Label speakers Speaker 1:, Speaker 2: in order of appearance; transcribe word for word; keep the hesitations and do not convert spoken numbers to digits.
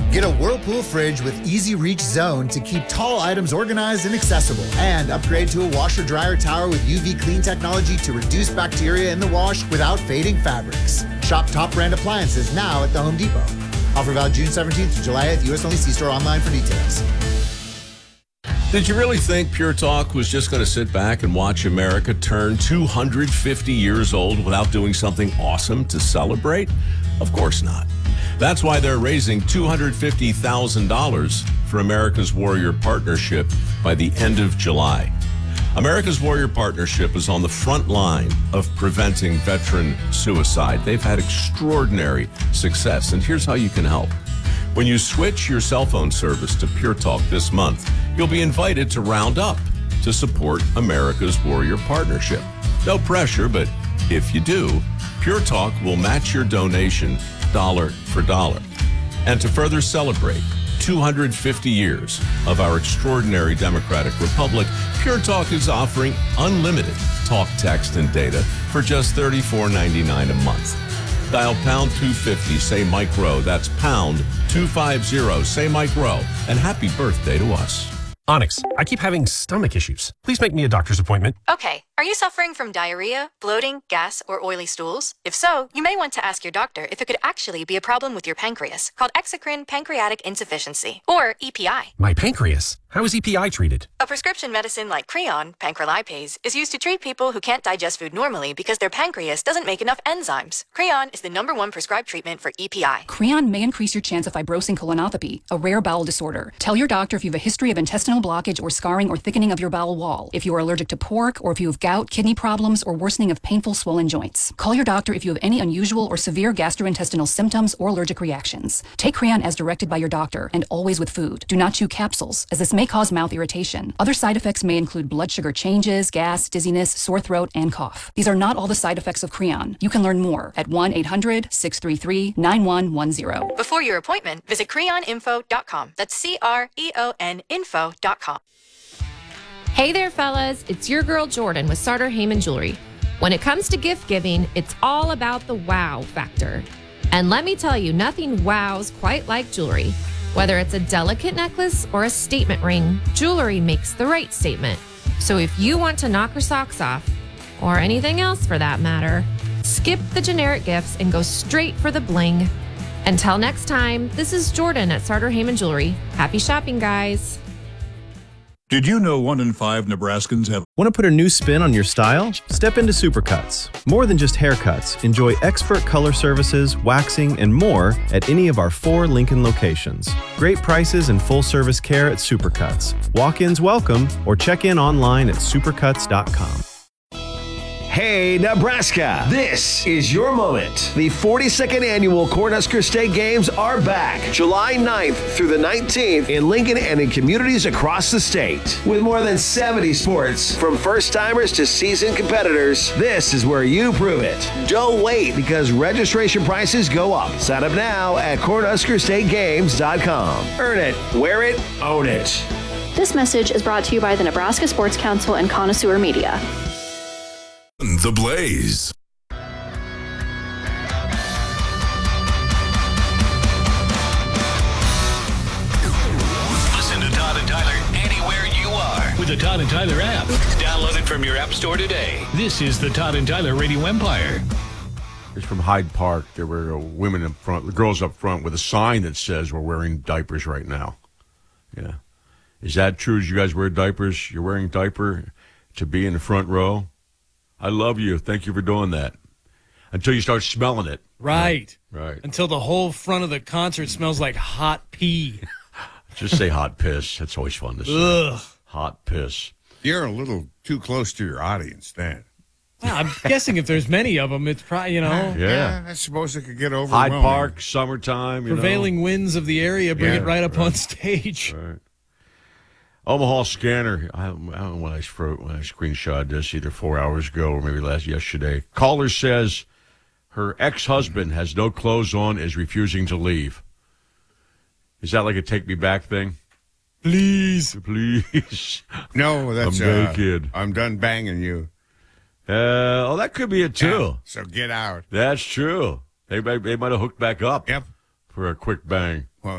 Speaker 1: Get a Whirlpool fridge with Easy Reach Zone to keep tall items organized and accessible. And upgrade to a washer-dryer tower with U V clean technology to reduce bacteria in the wash without fading fabrics. Shop top brand appliances now at the Home Depot. Offer valid June seventeenth to July eighth. U S only. See store online for details.
Speaker 2: Did you really think Pure Talk was just going to sit back and watch America turn two hundred fifty years old without doing something awesome to celebrate? Of course not. That's why they're raising two hundred fifty thousand dollars for America's Warrior Partnership by the end of July. America's Warrior Partnership is on the front line of preventing veteran suicide. They've had extraordinary success, and here's how you can help. When you switch your cell phone service to Pure Talk this month, you'll be invited to round up to support America's Warrior Partnership. No pressure, but if you do, Pure Talk will match your donation dollar for dollar. And to further celebrate two hundred fifty years of our extraordinary democratic republic, Pure Talk is offering unlimited talk, text, and data for just thirty-four ninety-nine a month. Dial pound two fifty, say Mike Rowe. That's pound two fifty, say Mike Rowe. And happy birthday to us.
Speaker 3: Onyx, I keep having stomach issues. Please make me a doctor's appointment.
Speaker 4: Okay. Are you suffering from diarrhea, bloating, gas, or oily stools? If so, you may want to ask your doctor if it could actually be a problem with your pancreas, called exocrine pancreatic insufficiency, or E P I.
Speaker 3: My pancreas? How is E P I treated?
Speaker 4: A prescription medicine like Creon, pancrelipase, is used to treat people who can't digest food normally because their pancreas doesn't make enough enzymes. Creon is the number one prescribed treatment for E P I.
Speaker 5: Creon may increase your chance of fibrosing colonopathy, a rare bowel disorder. Tell your doctor if you have a history of intestinal blockage or scarring or thickening of your bowel wall, if you are allergic to pork, or if you have gout, kidney problems, or worsening of painful swollen joints. Call your doctor if you have any unusual or severe gastrointestinal symptoms or allergic reactions. Take Creon as directed by your doctor, and always with food. Do not chew capsules, as this may cause mouth irritation. Other side effects may include blood sugar changes, gas, dizziness, sore throat, and cough. These are not all the side effects of Creon. You can learn more at one eight hundred six three three nine one one zero.
Speaker 4: Before your appointment, visit creon info dot com. That's C R E O N info dot com.
Speaker 6: Hey there, fellas. It's your girl Jordan with Sartor Heyman Jewelry. When it comes to gift giving, it's all about the wow factor. And let me tell you, nothing wows quite like jewelry. Whether it's a delicate necklace or a statement ring, jewelry makes the right statement. So if you want to knock her socks off, or anything else for that matter, skip the generic gifts and go straight for the bling. Until next time, this is Jordan at Sartor Heyman Jewelry. Happy shopping, guys.
Speaker 7: Did you know one in five Nebraskans have...
Speaker 8: Want to put a new spin on your style? Step into Supercuts. More than just haircuts, enjoy expert color services, waxing, and more at any of our four Lincoln locations. Great prices and full-service care at Supercuts. Walk-ins welcome, or check in online at supercuts dot com.
Speaker 9: Hey, Nebraska, this is your moment. The forty-second annual Cornhusker State Games are back July ninth through the nineteenth in Lincoln and in communities across the state. With more than seventy sports, from first-timers to seasoned competitors, this is where you prove it. Don't wait, because registration prices go up. Sign up now at cornhusker state games dot com. Earn it, wear it, own it.
Speaker 10: This message is brought to you by the Nebraska Sports Council and Connoisseur Media.
Speaker 7: The Blaze.
Speaker 11: Listen to Todd and Tyler anywhere you are with the Todd and Tyler app. Download it from your app store today. This is the Todd and Tyler Radio Empire.
Speaker 12: It's from Hyde Park. There were uh, women up front, the girls up front, with a sign that says we're wearing diapers right now. Yeah. Is that true? As you guys wear diapers? You're wearing a diaper to be in the front row? I love you. Thank you for doing that. Until you start smelling it.
Speaker 13: Right.
Speaker 12: Right.
Speaker 13: Until the whole front of the concert smells like hot pee.
Speaker 12: Just say hot piss. That's always fun to say.
Speaker 13: Ugh.
Speaker 12: Hot piss.
Speaker 14: You're a little too close to your audience then.
Speaker 13: Well, I'm guessing if there's many of them, it's probably, you know.
Speaker 12: Yeah.
Speaker 14: yeah I suppose it could get
Speaker 12: Hyde
Speaker 14: overwhelming.
Speaker 12: Park, summertime. You
Speaker 13: Prevailing
Speaker 12: know.
Speaker 13: winds of the area bring
Speaker 12: Yeah,
Speaker 13: it right up
Speaker 12: right.
Speaker 13: on stage.
Speaker 12: Right. Omaha Scanner. I don't, I don't know when I, when I screenshot this, either four hours ago or maybe last yesterday. Caller says her ex-husband has no clothes on, is refusing to leave. Is that like a take me back thing?
Speaker 13: Please.
Speaker 12: Please.
Speaker 14: No, that's...
Speaker 12: I'm
Speaker 14: uh,
Speaker 12: naked.
Speaker 14: I'm done banging you.
Speaker 12: Uh, oh, that could be it, too.
Speaker 14: Yeah, so get out.
Speaker 12: That's true. They, they might have hooked back up.
Speaker 14: Yep.
Speaker 12: For a quick bang.